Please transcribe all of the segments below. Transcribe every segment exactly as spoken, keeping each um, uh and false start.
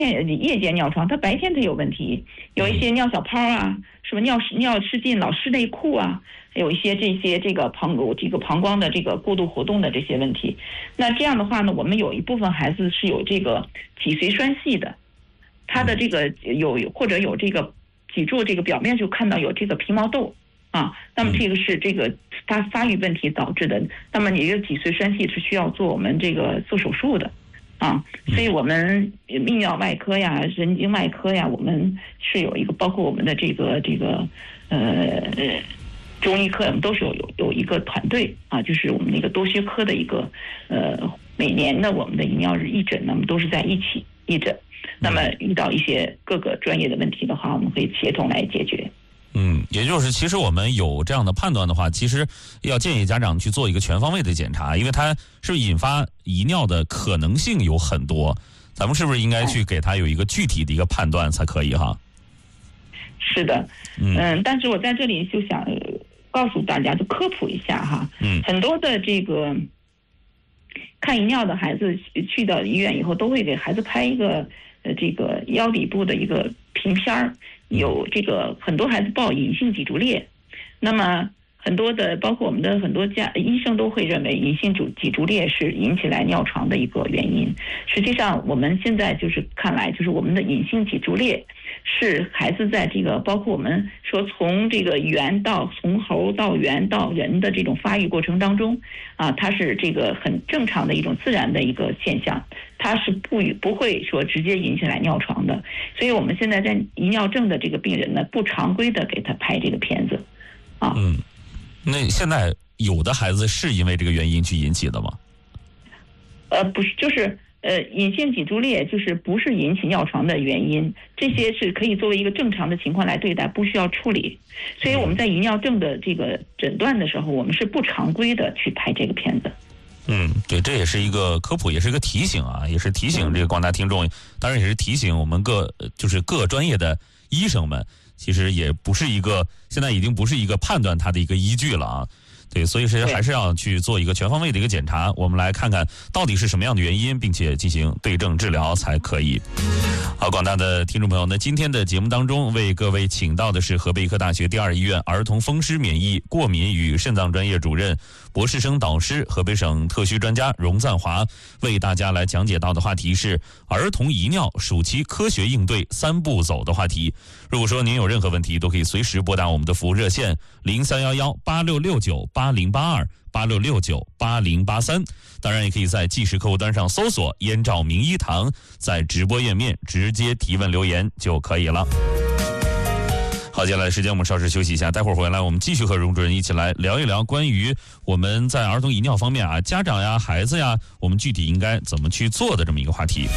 夜间尿床，他白天他有问题，有一些尿小泡啊，什么尿尿失禁老湿内裤啊，有一些这些这个膀这个膀胱的这个过度活动的这些问题。那这样的话呢，我们有一部分孩子是有这个脊髓栓系的，他的这个有或者有这个脊柱这个表面就看到有这个皮毛痘啊，那么这个是这个他发育问题导致的，那么你这个脊髓栓系是需要做我们这个做手术的。啊，所以我们泌尿外科呀、神经外科呀，我们是有一个，包括我们的这个这个呃中医科，我们都是有有有一个团队啊，就是我们那个多学科的一个呃每年的我们的遗尿日义诊，那么都是在一起义诊。那么遇到一些各个专业的问题的话，我们会协同来解决。 嗯，也就是其实我们有这样的判断的话，其实要建议家长去做一个全方位的检查，因为它是引发遗尿的可能性有很多，咱们是不是应该去给他有一个具体的一个判断才可以哈？ 是的，嗯，嗯但是我在这里就想告诉大家，就科普一下哈，嗯，很多的这个看遗尿的孩子去到医院以后，都会给孩子拍一个呃这个腰底部的一个平片儿。有这个很多孩子报隐性脊柱裂，那么很多的包括我们的很多家医生都会认为隐性脊脊柱裂是引起来尿床的一个原因。实际上我们现在就是看来，就是我们的隐性脊柱裂是孩子在这个包括我们说从这个圆到从猴到圆到人的这种发育过程当中啊，它是这个很正常的一种自然的一个现象，它是不不会说直接引起来尿床的。所以我们现在在遗尿症的这个病人呢，不常规的给他拍这个片子啊。 嗯，那现在有的孩子是因为这个原因去引起的吗？ 呃，不是，就是呃，隐性脊柱裂就是不是引起尿床的原因，这些是可以作为一个正常的情况来对待，不需要处理。所以我们在遗尿症的这个诊断的时候，我们是不常规的去拍这个片子。 嗯，对，这也是一个科普，也是一个提醒啊，也是提醒这个广大听众，当然也是提醒我们各就是各专业的医生们，其实也不是一个现在已经不是一个判断它的一个依据了啊。对，所以是还是要去做一个全方位的一个检查，我们来看看到底是什么样的原因，并且进行对症治疗才可以。好，广大的听众朋友，那今天的节目当中为各位请到的是河北医科大学第二医院儿童风湿免疫过敏与肾脏专业主任、博士生导师、河北省特需专家荣赞华，为大家来讲解到的话题是儿童遗尿暑期科学应对三步走的话题。如果说您有任何问题，都可以随时拨打我们的服务热线零三幺幺八六六九八零八二八六六九八零八三，当然也可以在即时客户端上搜索燕赵名医堂，在直播页面直接提问留言就可以了。好，接下来时间我们稍事休息一下，待会儿回来我们继续和荣主任一起来聊一聊关于我们在儿童遗尿方面啊，家长呀、孩子呀，我们具体应该怎么去做的这么一个话题。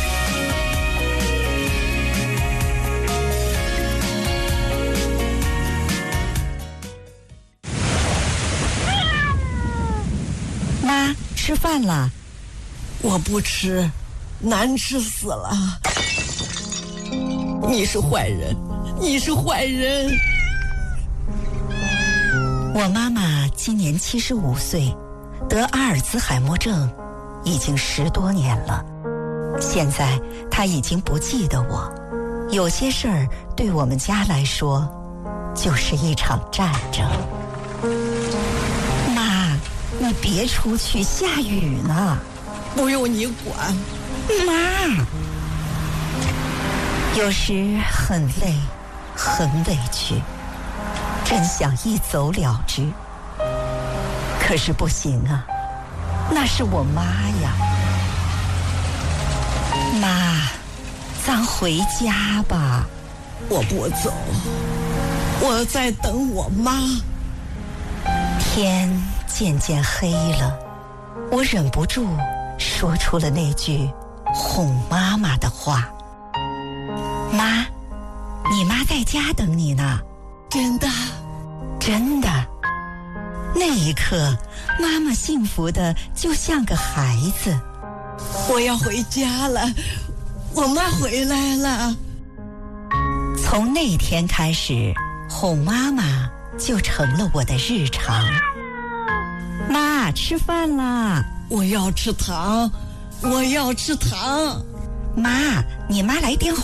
妈，吃饭了。 我不吃，难吃死了。你是坏人，你是坏人。 我妈妈今年七十五岁，得阿尔兹海默症已经十多年了。现在她已经不记得我，有些事儿对我们家来说就是一场战争。妈，你别出去，下雨呢。 不用你管。 妈，有时很累，很委屈，真想一走了之。可是不行啊，那是我妈呀。妈，咱回家吧。 我不走，我在等我妈。 天渐渐黑了，我忍不住说出了那句哄妈妈的话。妈，你妈在家等你呢。 真的？ 真的。那一刻，妈妈幸福的就像个孩子。 我要回家了，我妈回来了。 从那天开始，哄妈妈就成了我的日常。妈，吃饭啦！ 我要吃糖，我要吃糖。 妈，你妈来电话。